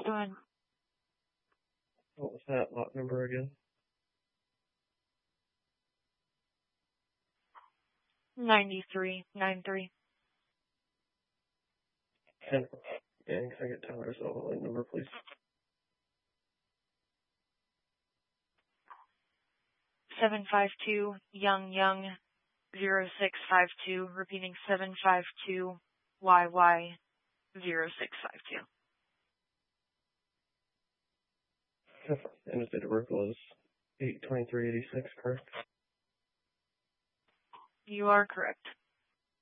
Go ahead. What was that lot number again? 9393. And can I get Tyler's lot number, please? 752 Young 0652. Repeating 752 YY 0652. And the date of birth was 8/23/86, correct? You are correct.